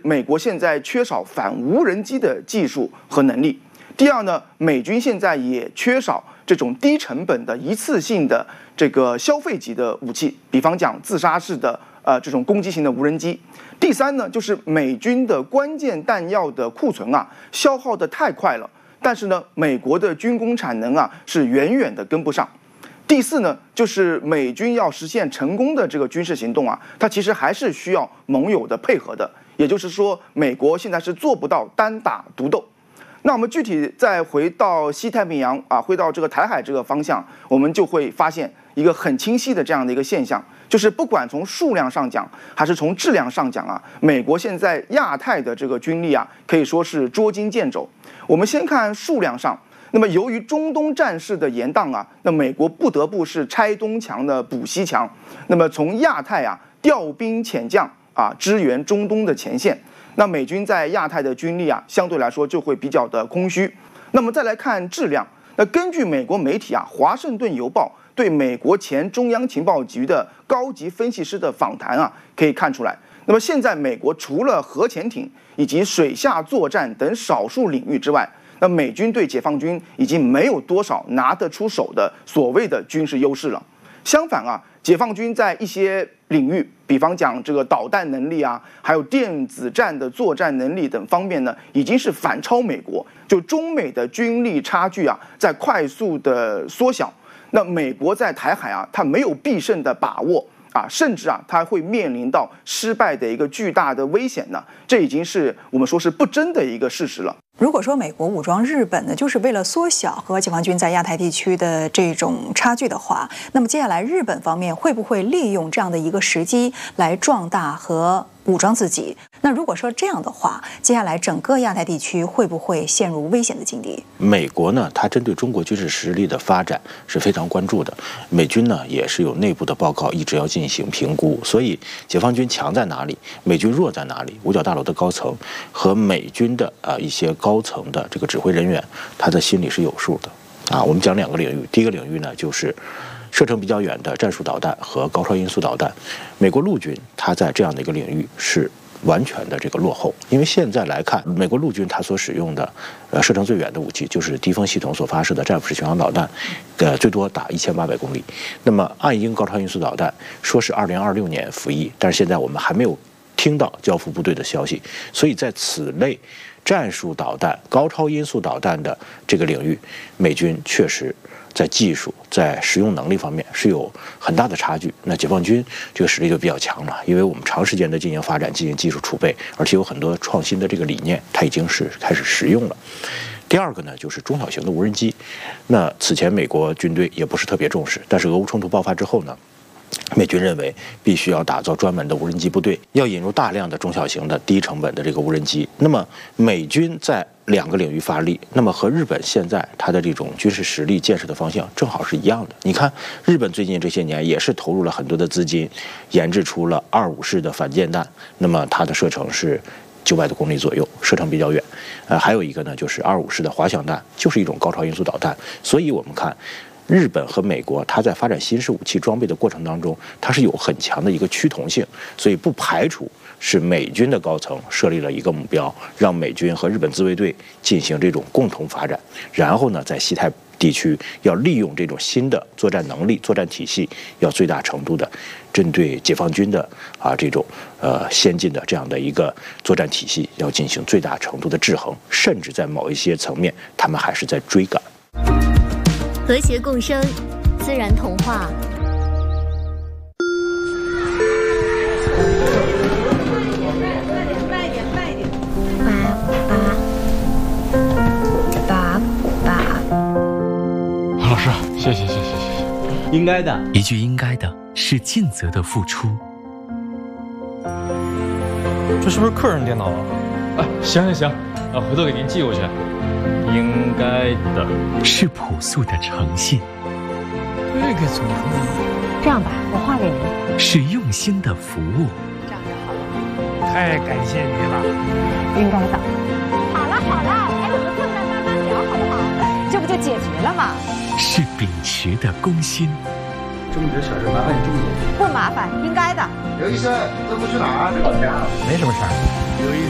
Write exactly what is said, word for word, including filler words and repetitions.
美国现在缺少反无人机的技术和能力。第二呢，美军现在也缺少这种低成本的一次性的这个消费级的武器，比方讲自杀式的呃这种攻击型的无人机。第三呢，就是美军的关键弹药的库存啊消耗的太快了，但是呢，美国的军工产能啊是远远的跟不上。第四呢，就是美军要实现成功的这个军事行动啊，它其实还是需要盟友的配合的。也就是说，美国现在是做不到单打独斗。那我们具体再回到西太平洋啊，回到这个台海这个方向，我们就会发现一个很清晰的这样的一个现象，就是不管从数量上讲，还是从质量上讲啊，美国现在亚太的这个军力啊，可以说是捉襟见肘。我们先看数量上，那么由于中东战事的延宕啊，那美国不得不是拆东墙的补西墙，那么从亚太啊调兵遣将啊，支援中东的前线。那美军在亚太的军力啊，相对来说就会比较的空虚。那么再来看质量，那根据美国媒体啊，《华盛顿邮报》对美国前中央情报局的高级分析师的访谈啊，可以看出来，那么现在美国除了核潜艇以及水下作战等少数领域之外，那美军对解放军已经没有多少拿得出手的所谓的军事优势了。相反啊，解放军在一些领域，比方讲这个导弹能力啊，还有电子战的作战能力等方面呢，已经是反超美国。就中美的军力差距啊，在快速的缩小。那美国在台海啊，它没有必胜的把握啊，甚至啊，它会面临到失败的一个巨大的危险呢。这已经是我们说是不争的一个事实了。 如果说美国武装日本呢，就是为了缩小和解放军在亚太地区的这种差距的话，那么接下来日本方面会不会利用这样的一个时机来壮大和武装自己？那如果说这样的话，接下来整个亚太地区会不会陷入危险的境地？ 美国呢，它针对中国军事实力的发展是非常关注的。美军呢，也是有内部的报告，一直要进行评估。所以，解放军强在哪里，美军弱在哪里？五角大楼的高层和美军的啊、呃、一些高层的这个指挥人员，他的心里是有数的啊。我们讲两个领域，第一个领域呢，就是射程比较远的战术导弹和高超音速导弹。美国陆军它在这样的一个领域是完全的这个落后，因为现在来看，美国陆军它所使用的呃射程最远的武器就是敌风系统所发射的战斧式巡航导弹，呃最多打一千八百公里。那么岸鹰高超音速导弹说是二零二六年服役，但是现在我们还没有听到交付部队的消息，所以在此类战术导弹、高超音速导弹的这个领域，美军确实在技术、在实用能力方面是有很大的差距。那解放军这个实力就比较强了，因为我们长时间的进行发展、进行技术储备，而且有很多创新的这个理念，它已经是开始实用了。第二个呢，就是中小型的无人机。那此前美国军队也不是特别重视，但是俄乌冲突爆发之后呢，美军认为必须要打造专门的无人机部队，要引入大量的中小型的低成本的这个无人机。那么美军在两个领域发力，那么和日本现在它的这种军事实力建设的方向正好是一样的。你看，日本最近这些年也是投入了很多的资金，研制出了二五式的反舰弹，那么它的射程是九百多公里左右，射程比较远。呃，还有一个呢，就是二五式的滑翔弹，就是一种高超音速导弹。所以我们看，日本和美国，它在发展新式武器装备的过程当中，它是有很强的一个趋同性，所以不排除是美军的高层设立了一个目标，让美军和日本自卫队进行这种共同发展，然后呢，在西太地区要利用这种新的作战能力、作战体系，要最大程度的针对解放军的啊这种呃先进的这样的一个作战体系，要进行最大程度的制衡，甚至在某一些层面，他们还是在追赶。 和谐共生，自然童话。 慢一点，慢一点。 爸爸，爸爸。 老师，谢谢谢谢谢谢。 应该的， 一句应该的是尽责的付出。 这是不是客人电脑啊？啊，行行行，啊，回头给您寄过去。应该的是朴素的诚信， 这个怎么说？ 这样吧，我画给您。 是用心的服务， 这样就好了。 太感谢你了， 应该的。好了好了，哎，我们坐下来慢慢聊好不好？这不就解决了吗？ 是秉持的公心。 这么点小事，麻烦你注意。 不麻烦，应该的。 刘医生，这不去哪儿？ 没什么事儿。 刘医